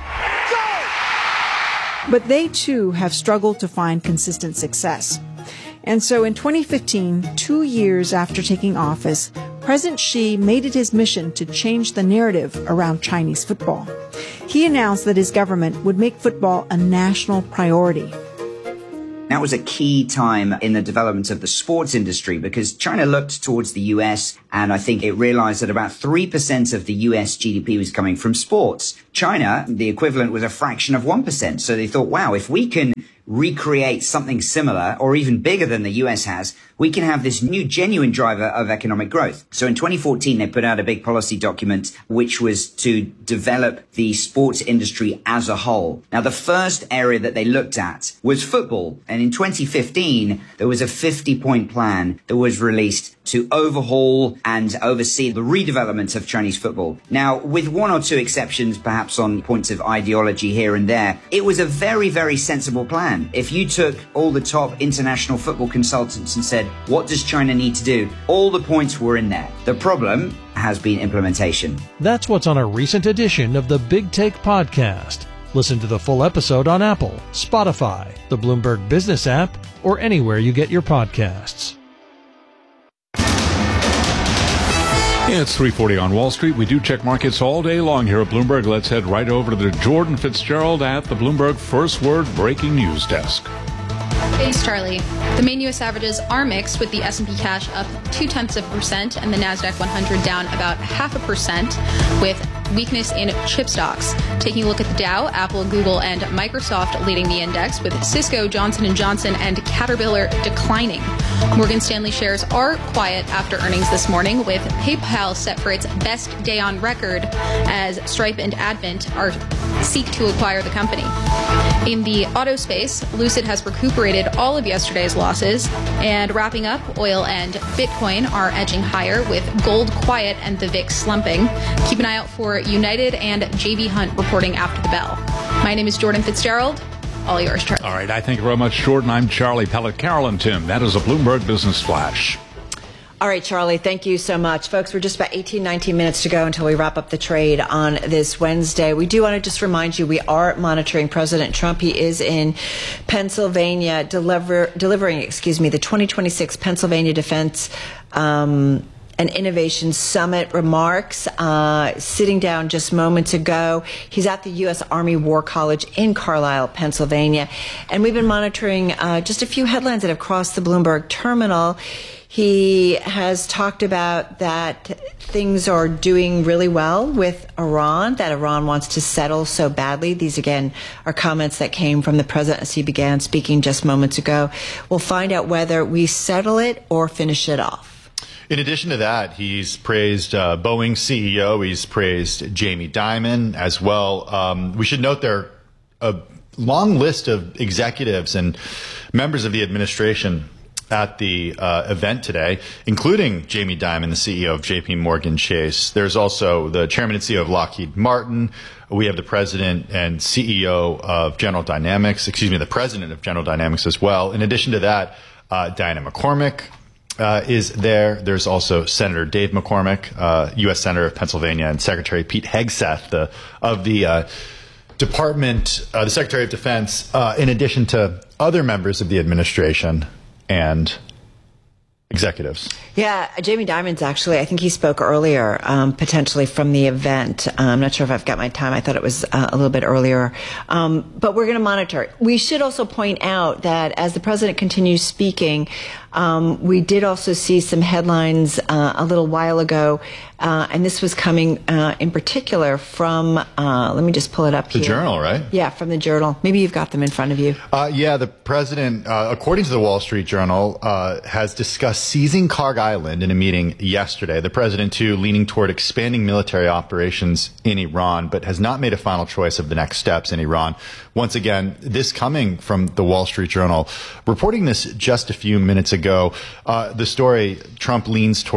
But they too have struggled to find consistent success. And so in twenty fifteen, two years after taking office, President Xi made it his mission to change the narrative around Chinese football. He announced that his government would make football a national priority. That was a key time in the development of the sports industry because China looked towards the U S and I think it realized that about three percent of the U S G D P was coming from sports. China, the equivalent was a fraction of one percent. So they thought, wow, if we can recreate something similar or even bigger than the U S has, we can have this new genuine driver of economic growth. So in twenty fourteen, they put out a big policy document, which was to develop the sports industry as a whole. Now, the first area that they looked at was football. And in twenty fifteen, there was a fifty point plan that was released to overhaul and oversee the redevelopment of Chinese football. Now, with one or two exceptions, perhaps on points of ideology here and there, it was a very, very sensible plan. If you took all the top international football consultants and said, what does China need to do? All the points were in there. The problem has been implementation. That's what's on a recent edition of the Big Take podcast. Listen to the full episode on Apple, Spotify, the Bloomberg Business app, or anywhere you get your podcasts. It's three forty on Wall Street. We do check markets all day long here at Bloomberg. Let's head right over to the Jordan Fitzgerald at the Bloomberg First Word Breaking News Desk. Thanks, Charlie. The main U S averages are mixed, with the S and P cash up two-tenths of a percent and the NASDAQ one hundred down about half a percent, with weakness in chip stocks. Taking a look at the Dow, Apple, Google, and Microsoft leading the index, with Cisco, Johnson and Johnson, and Caterpillar declining. Morgan Stanley shares are quiet after earnings this morning, with PayPal set for its best day on record as Stripe and Advent are seek to acquire the company. In the auto space, Lucid has recuperated all of yesterday's losses, and wrapping up, oil and Bitcoin are edging higher, with gold quiet and the V I X slumping. Keep an eye out for United and J B Hunt reporting after the bell. My name is Jordan Fitzgerald. All yours, Charlie. All right. I thank you very much, Jordan. I'm Charlie Pellet. Carolyn Tim. That is a Bloomberg Business Flash. All right, Charlie, thank you so much. Folks, we're just about eighteen, nineteen minutes to go until we wrap up the trade on this Wednesday. We do want to just remind you we are monitoring President Trump. He is in Pennsylvania deliver, delivering, excuse me, the twenty twenty-six Pennsylvania Defense um, and Innovation Summit remarks, uh, sitting down just moments ago. He's at the U S Army War College in Carlisle, Pennsylvania. And we've been monitoring uh, just a few headlines that have crossed the Bloomberg terminal. He has talked about that things are doing really well with Iran, that Iran wants to settle so badly. These, again, are comments that came from the president as he began speaking just moments ago. We'll find out whether we settle it or finish it off. In addition to that, he's praised uh, Boeing C E O. He's praised Jamie Dimon as well. Um, we should note there a long list of executives and members of the administration at the uh, event today, including Jamie Dimon, the C E O of J P Morgan Chase. There's also the chairman and C E O of Lockheed Martin. We have the president and C E O of General Dynamics, excuse me, the president of General Dynamics as well. In addition to that, uh, Diana McCormick uh, is there. There's also Senator Dave McCormick, uh, U S Senator of Pennsylvania, and Secretary Pete Hegseth the, of the uh, Department, uh, the Secretary of Defense, uh, in addition to other members of the administration and executives. Yeah, Jamie Dimon's actually, I think he spoke earlier, um, potentially from the event. Uh, I'm not sure if I've got my time. I thought it was uh, a little bit earlier. Um, but we're going to monitor. We should also point out that as the president continues speaking, um, we did also see some headlines uh, a little while ago, uh, and this was coming uh, in particular from, uh, let me just pull it up the here. The Journal, right? Yeah, from the Journal. Maybe you've got them in front of you. Uh, yeah, the president, uh, according to the Wall Street Journal, uh, has discussed seizing Kharg Island in a meeting yesterday. The president, too, leaning toward expanding military operations in Iran, but has not made a final choice of the next steps in Iran. Once again, this coming from the Wall Street Journal. Reporting this just a few minutes ago, uh, the story, Trump leans toward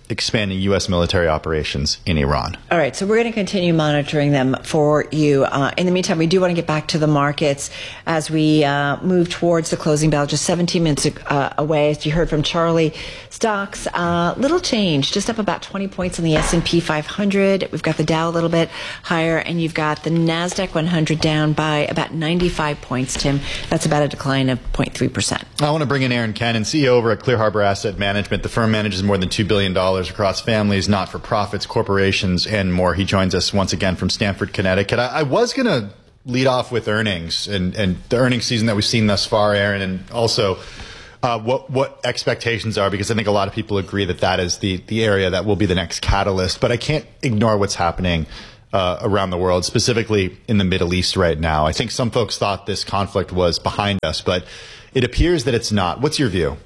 expanding U S military operations in Iran. All right, so we're going to continue monitoring them for you. Uh, in the meantime, we do want to get back to the markets as we uh, move towards the closing bell, just seventeen minutes uh, away. As you heard from Charlie, stocks, uh, little change, just up about twenty points on the S and P five hundred. We've got the Dow a little bit higher, and you've got the NASDAQ one hundred down by about ninety-five points, Tim. That's about a decline of zero point three percent. I want to bring in Aaron Cannon, C E O over at Clear Harbor Asset Management. The firm manages more than two billion dollars across families, not-for-profits, corporations, and more. He joins us once again from Stamford, Connecticut. I, I was going to lead off with earnings and, and the earnings season that we've seen thus far, Aaron, and also uh, what what expectations are, because I think a lot of people agree that that is the, the area that will be the next catalyst. But I can't ignore what's happening uh, around the world, specifically in the Middle East right now. I think some folks thought this conflict was behind us, but it appears that it's not. What's your view?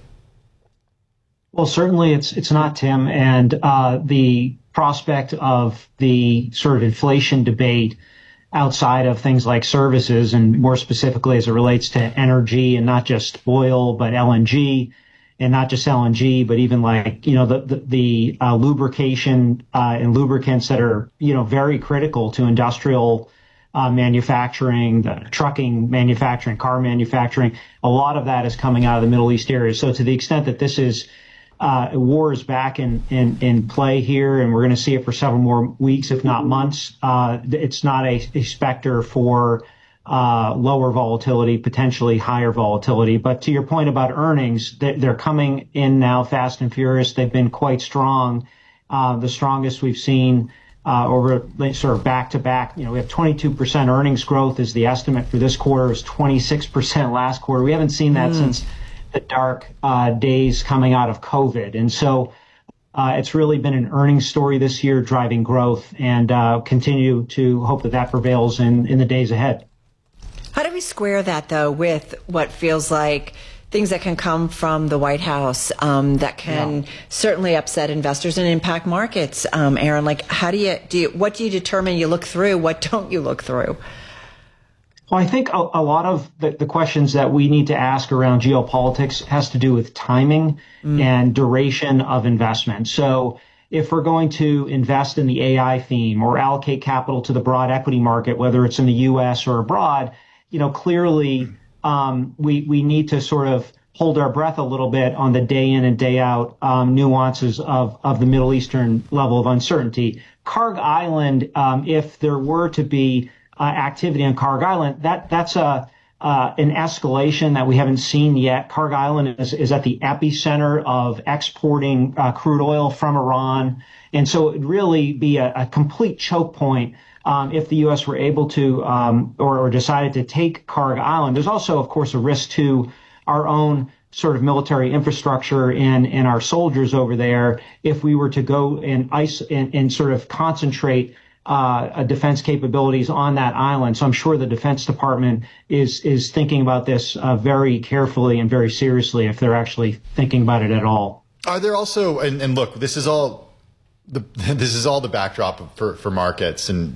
Well, certainly it's it's not, Tim, and uh, the prospect of the sort of inflation debate outside of things like services, and more specifically as it relates to energy, and not just oil, but L N G, and not just L N G, but even like, you know, the the, the uh, lubrication uh, and lubricants that are, you know, very critical to industrial Uh, manufacturing, the trucking manufacturing, car manufacturing. A lot of that is coming out of the Middle East area. So to the extent that this is uh, war is back in, in, in play here, and we're going to see it for several more weeks, if not months, uh, it's not a, a specter for uh, lower volatility, potentially higher volatility. But to your point about earnings, they're coming in now fast and furious. They've been quite strong, uh, the strongest we've seen Uh, over sort of back to back. You know, we have twenty-two percent earnings growth is the estimate for this quarter. It was twenty-six percent last quarter. We haven't seen that mm. since the dark uh, days coming out of COVID. And so uh, it's really been an earnings story this year driving growth, and uh, continue to hope that that prevails in, in the days ahead. How do we square that, though, with what feels like things that can come from the White House um, that can yeah. certainly upset investors and impact markets? Um, Aaron, like, how do you do? You, what do you determine you look through? What don't you look through? Well, I think a, a lot of the, the questions that we need to ask around geopolitics has to do with timing mm. and duration of investment. So if we're going to invest in the A I theme or allocate capital to the broad equity market, whether it's in the U S or abroad, you know, clearly Um, we, we need to sort of hold our breath a little bit on the day in and day out um, nuances of, of the Middle Eastern level of uncertainty. Kharg Island, um, if there were to be uh, activity on Kharg Island, that that's a uh, an escalation that we haven't seen yet. Kharg Island is, is at the epicenter of exporting uh, crude oil from Iran, and so it would really be a, a complete choke point Um, if the U S were able to, um, or, or decided to take Kharg Island. There's also, of course, a risk to our own sort of military infrastructure and, and our soldiers over there if we were to go and ice and, and sort of concentrate uh, defense capabilities on that island. So I'm sure the Defense Department is is thinking about this uh, very carefully and very seriously, if they're actually thinking about it at all. Are there also, and, and look, this is all the this is all the backdrop for for markets, and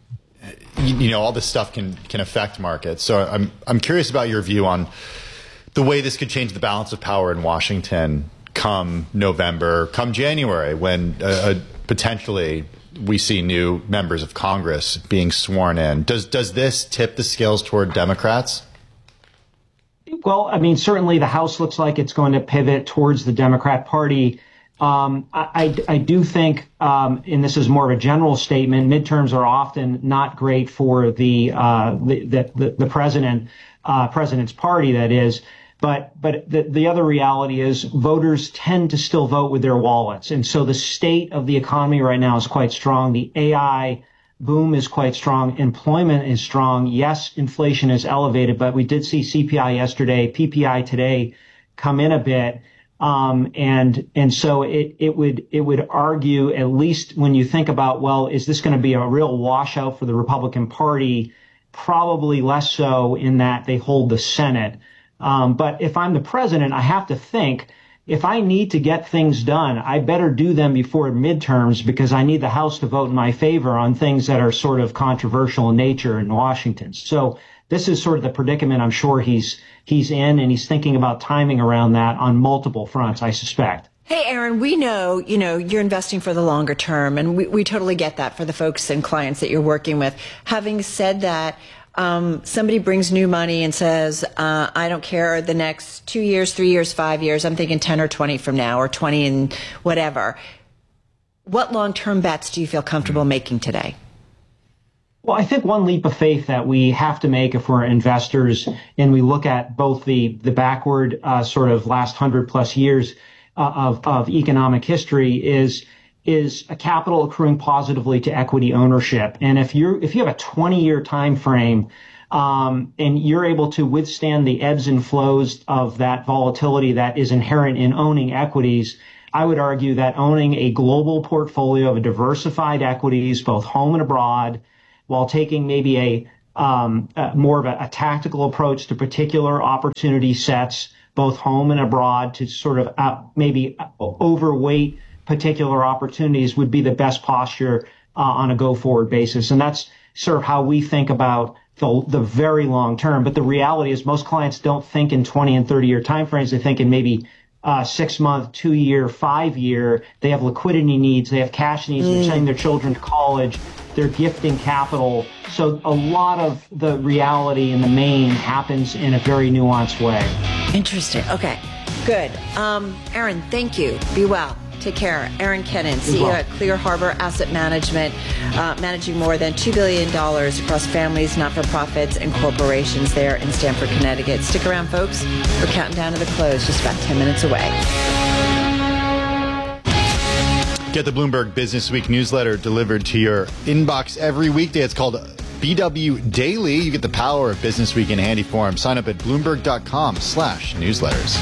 you know, all this stuff can can affect markets. So I'm I'm curious about your view on the way this could change the balance of power in Washington come November, come January, when uh, uh, potentially we see new members of Congress being sworn in. Does does this tip the scales toward Democrats? Well, I mean, certainly the House looks like it's going to pivot towards the Democrat Party. Um, I, I do think, um, and this is more of a general statement, midterms are often not great for the uh, the, the, the president, uh, president's party, that is. But but the, the other reality is voters tend to still vote with their wallets. And so the state of the economy right now is quite strong. The A I boom is quite strong. Employment is strong. Yes, inflation is elevated, but we did see C P I yesterday, P P I today come in a bit. Um, and, and so it, it would, it would argue, at least when you think about, well, is this going to be a real washout for the Republican Party? Probably less so, in that they hold the Senate. Um, but if I'm the president, I have to think, if I need to get things done, I better do them before midterms, because I need the House to vote in my favor on things that are sort of controversial in nature in Washington. So this is sort of the predicament I'm sure he's he's in, and he's thinking about timing around that on multiple fronts, I suspect. Hey, Aaron, we know, you know, you're investing for the longer term, and we, we totally get that for the folks and clients that you're working with. Having said that, um, somebody brings new money and says, uh, I don't care the next two years, three years, five years, I'm thinking ten or twenty from now, or twenty and whatever. What long-term bets do you feel comfortable making today? Well, I think one leap of faith that we have to make if we're investors and we look at both the, the backward uh, sort of last hundred plus years uh, of, of economic history is is a capital accruing positively to equity ownership. And if you're if you have a twenty year time frame um, and you're able to withstand the ebbs and flows of that volatility that is inherent in owning equities, I would argue that owning a global portfolio of diversified equities, both home and abroad, while taking maybe a um, uh, more of a, a tactical approach to particular opportunity sets, both home and abroad, to sort of uh, maybe overweight particular opportunities would be the best posture uh, on a go-forward basis. And that's sort of how we think about the, the very long term. But the reality is most clients don't think in twenty and thirty year timeframes. They think in maybe uh, six month, two year, five year. They have liquidity needs. They have cash needs. Mm. They're sending their children to college. They're gifting capital. So a lot of the reality in the main happens in a very nuanced way. Interesting. Okay, good. Um, Aaron, thank you. Be well. Take care. Aaron Kennan, C E O at Clear Harbor Asset Management, uh, managing more than two billion dollars across families, not-for-profits, and corporations there in Stamford, Connecticut. Stick around, folks. We're counting down to the close, just about ten minutes away. Get the Bloomberg Business Week newsletter delivered to your inbox every weekday. It's called B W Daily. You get the power of Business Week in handy form. Sign up at Bloomberg.com slash newsletters.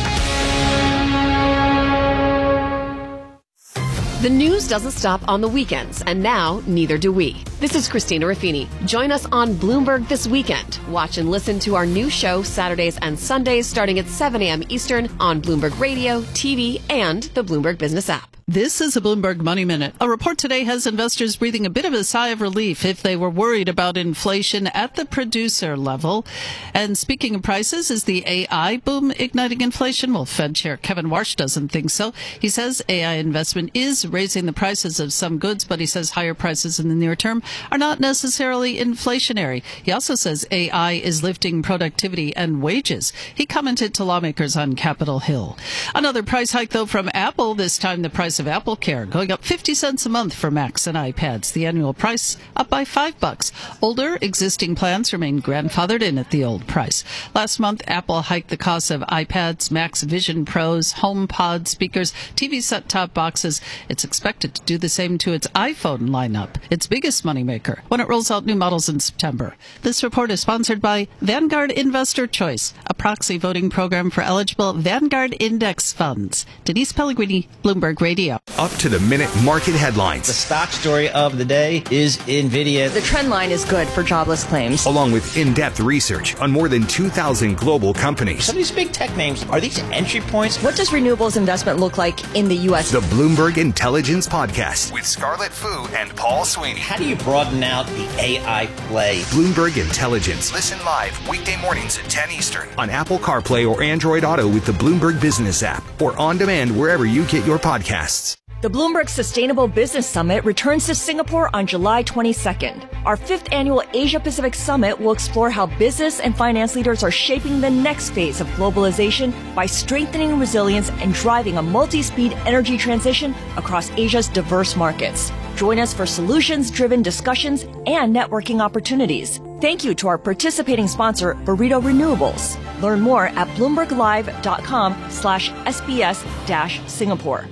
The news doesn't stop on the weekends, and now neither do we. This is Christina Ruffini. Join us on Bloomberg this weekend. Watch and listen to our new show Saturdays and Sundays starting at seven a.m. Eastern on Bloomberg Radio, T V, and the Bloomberg Business app. This is a Bloomberg Money Minute. A report today has investors breathing a bit of a sigh of relief if they were worried about inflation at the producer level. And speaking of prices, is the A I boom igniting inflation? Well, Fed Chair Kevin Warsh doesn't think so. He says A I investment is raising the prices of some goods, but he says higher prices in the near term are not necessarily inflationary. He also says A I is lifting productivity and wages. He commented to lawmakers on Capitol Hill. Another price hike, though, from Apple, this time the price of Apple Care going up fifty cents a month for Macs and iPads. The annual price up by five bucks. Older existing plans remain grandfathered in at the old price. Last month, Apple hiked the cost of iPads, Macs, Vision Pros, HomePod, speakers, T V set-top boxes. It's expected to do the same to its iPhone lineup, its biggest moneymaker, when it rolls out new models in September. This report is sponsored by Vanguard Investor Choice, a proxy voting program for eligible Vanguard Index funds. Denise Pellegrini, Bloomberg Radio. Up to the minute market headlines. The stock story of the day is NVIDIA. The trend line is good for jobless claims. Along with in-depth research on more than two thousand global companies. Some of these big tech names, are these entry points? What does renewables investment look like in the U S? The Bloomberg Intelligence Podcast with Scarlett Fu and Paul Sweeney. How do you broaden out the A I play? Bloomberg Intelligence. Listen live weekday mornings at ten Eastern on Apple CarPlay or Android Auto with the Bloomberg Business app or on demand wherever you get your podcasts. The Bloomberg Sustainable Business Summit returns to Singapore on July twenty-second. Our fifth annual Asia-Pacific Summit will explore how business and finance leaders are shaping the next phase of globalization by strengthening resilience and driving a multi-speed energy transition across Asia's diverse markets. Join us for solutions-driven discussions and networking opportunities. Thank you to our participating sponsor, Burrito Renewables. Learn more at bloomberglive.com slash SBS dash Singapore.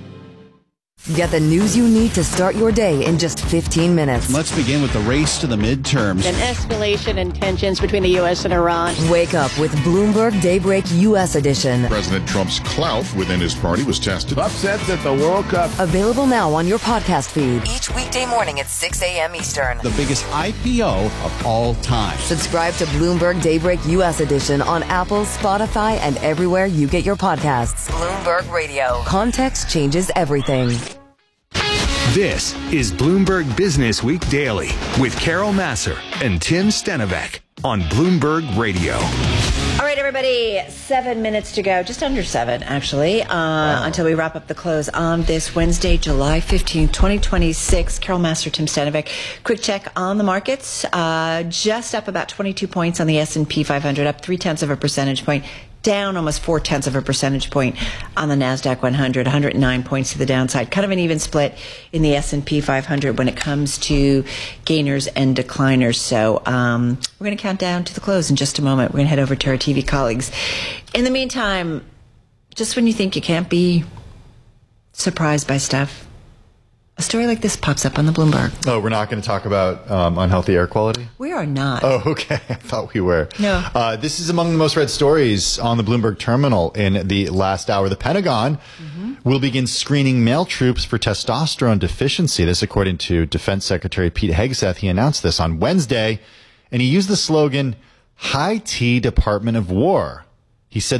Get the news you need to start your day in just fifteen minutes. Let's begin with the race to the midterms. An escalation in tensions between the U S and Iran. Wake up with Bloomberg Daybreak U S Edition. President Trump's clout within his party was tested. Upsets at the World Cup. Available now on your podcast feed. Each weekday morning at six a.m. Eastern. The biggest I P O of all time. Subscribe to Bloomberg Daybreak U S Edition on Apple, Spotify, and everywhere you get your podcasts. Bloomberg Radio. Context changes everything. This is Bloomberg Business Week Daily with Carol Massar and Tim Stenovec on Bloomberg Radio. All right. right, everybody, seven minutes to go, just under seven, actually, uh, wow. until we wrap up the close on this Wednesday, July fifteenth, twenty twenty-six. Carol Master, Tim Stanovic. Quick check on the markets. Uh, just up about twenty-two points on the S and P five hundred, up three-tenths of a percentage point. Down almost four-tenths of a percentage point on the NASDAQ one hundred, one hundred nine points to the downside. Kind of an even split in the S and P five hundred when it comes to gainers and decliners. So um, we're going to count down to the close in just a moment. We're going to head over to our T V colleagues. In the meantime, just when you think you can't be surprised by stuff, a story like this pops up on the Bloomberg. Oh, we're not going to talk about um, unhealthy air quality? We are not. Oh, okay. I thought we were. No. Uh, this is among the most read stories on the Bloomberg terminal in the last hour. The Pentagon mm-hmm. will begin screening male troops for testosterone deficiency. This, according to Defense Secretary Pete Hegseth. He announced this on Wednesday, and he used the slogan, High T Department of War. He said